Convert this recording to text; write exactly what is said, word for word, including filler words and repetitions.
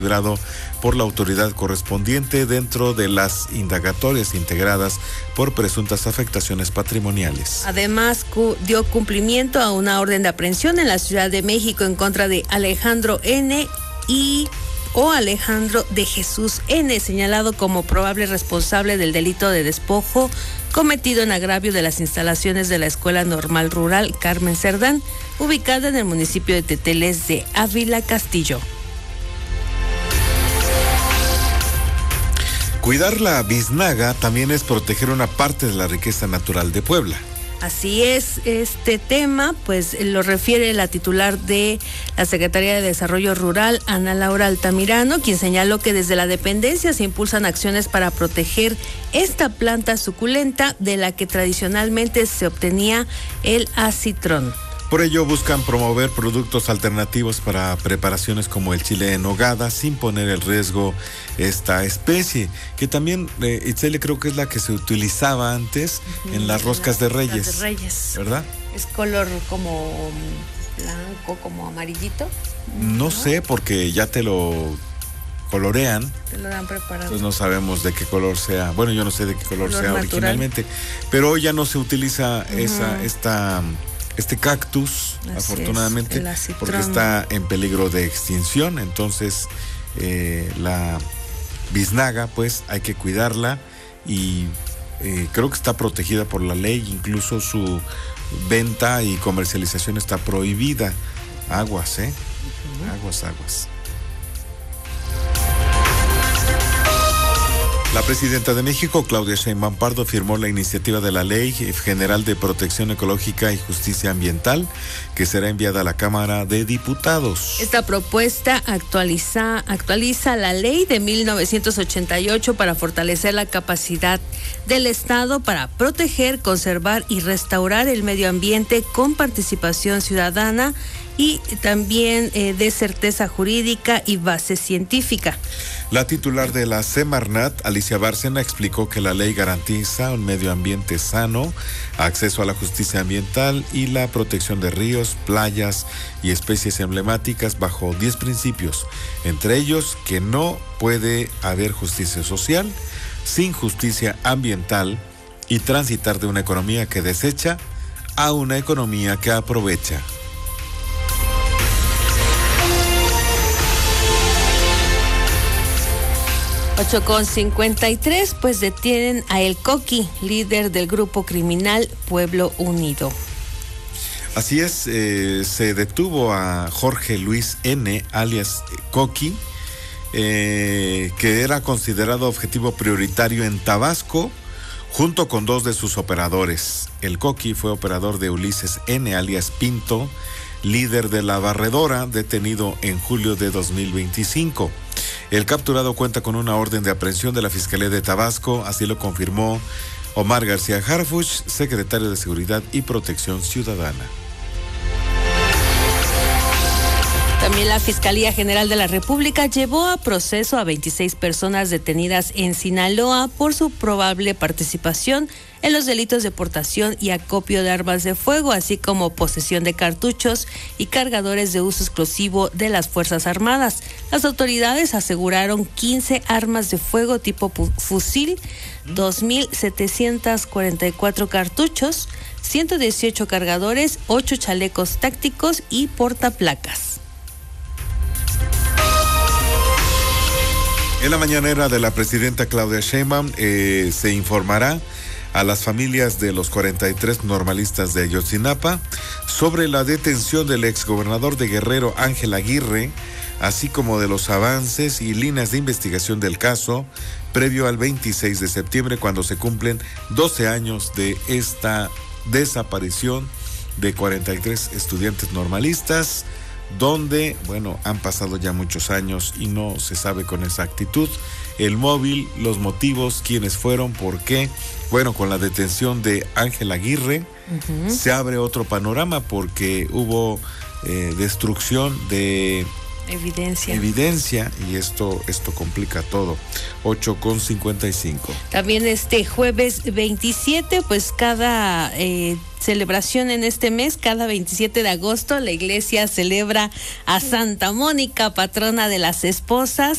librado por la autoridad correspondiente dentro de las indagatorias integradas por presuntas afectaciones patrimoniales. Además, cu- dio cumplimiento a una orden de aprehensión en la Ciudad de México en contra de Alejandro N. y o Alejandro de Jesús N., señalado como probable responsable del delito de despojo cometido en agravio de las instalaciones de la Escuela Normal Rural Carmen Cerdán, ubicada en el municipio de Teteles de Ávila Castillo. Cuidar la biznaga también es proteger una parte de la riqueza natural de Puebla. Así es, este tema pues lo refiere la titular de la Secretaría de Desarrollo Rural, Ana Laura Altamirano, quien señaló que desde la dependencia se impulsan acciones para proteger esta planta suculenta de la que tradicionalmente se obtenía el acitrón. Por ello buscan promover productos alternativos para preparaciones como el chile en nogada sin poner en riesgo esta especie, que también, eh, Itzel, creo que es la que se utilizaba antes uh-huh, en las roscas de Reyes. Las de Reyes. ¿Verdad? Es color como blanco, como amarillito. No, ¿no? sé, porque ya te lo colorean. Te lo dan preparado. Entonces no sabemos de qué color sea. Bueno, yo no sé de qué color, color sea natural. Originalmente, pero hoy ya no se utiliza uh-huh. esa, esta... Este cactus, así afortunadamente, es, porque está en peligro de extinción. Entonces, eh, la biznaga, pues, hay que cuidarla y eh, creo que está protegida por la ley. Incluso su venta y comercialización está prohibida. Aguas, ¿eh? Uh-huh. Aguas, aguas. La presidenta de México, Claudia Sheinbaum Pardo, firmó la iniciativa de la Ley General de Protección Ecológica y Justicia Ambiental, que será enviada a la Cámara de Diputados. Esta propuesta actualiza, actualiza la ley de mil novecientos ochenta y ocho para fortalecer la capacidad del Estado para proteger, conservar y restaurar el medio ambiente con participación ciudadana y también eh, de certeza jurídica y base científica. La titular de la Semarnat, Alicia Bárcena, explicó que la ley garantiza un medio ambiente sano, acceso a la justicia ambiental y la protección de ríos, playas y especies emblemáticas bajo diez principios, entre ellos que no puede haber justicia social sin justicia ambiental y transitar de una economía que desecha a una economía que aprovecha. ocho con cincuenta y tres, pues detienen a El Coqui, líder del grupo criminal Pueblo Unido. Así es, eh, se detuvo a Jorge Luis N., alias Coqui, eh, que era considerado objetivo prioritario en Tabasco, junto con dos de sus operadores. El Coqui fue operador de Ulises N., alias Pinto, líder de La Barredora, detenido en julio de dos mil veinticinco. El capturado cuenta con una orden de aprehensión de la Fiscalía de Tabasco, así lo confirmó Omar García Harfuch, secretario de Seguridad y Protección Ciudadana. También la Fiscalía General de la República llevó a proceso a veintiséis personas detenidas en Sinaloa por su probable participación en los delitos de portación y acopio de armas de fuego, así como posesión de cartuchos y cargadores de uso exclusivo de las Fuerzas Armadas. Las autoridades aseguraron quince armas de fuego tipo fusil, dos mil setecientos cuarenta y cuatro cartuchos, ciento dieciocho cargadores, ocho chalecos tácticos y portaplacas. En la mañanera de la presidenta Claudia Sheinbaum eh, se informará a las familias de los cuarenta y tres normalistas de Ayotzinapa sobre la detención del exgobernador de Guerrero, Ángel Aguirre, así como de los avances y líneas de investigación del caso, previo al veintiséis de septiembre, cuando se cumplen doce años de esta desaparición de cuarenta y tres estudiantes normalistas, donde, bueno, han pasado ya muchos años y no se sabe con exactitud el móvil, los motivos, quiénes fueron, por qué. Bueno, con la detención de Ángel Aguirre uh-huh. se abre otro panorama porque hubo eh, destrucción de evidencia. Evidencia y esto, esto complica todo. ocho con cincuenta y cinco. También este jueves veintisiete, pues cada eh, celebración en este mes, cada veintisiete de agosto, la iglesia celebra a Santa Mónica, patrona de las esposas.